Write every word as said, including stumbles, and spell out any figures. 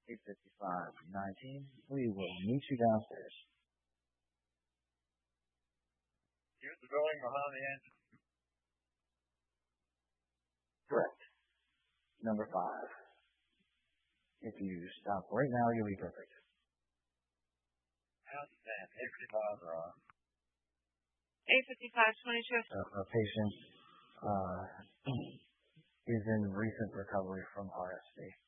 eight fifty-five nineteen. We will meet you downstairs. Use the building behind the engine. Correct. Number five. If you stop right now, you'll be perfect. Outstanding. eight fifty-five, Ron. eight fifty-five twenty-two. Uh, a patient uh, is in recent recovery from R S V.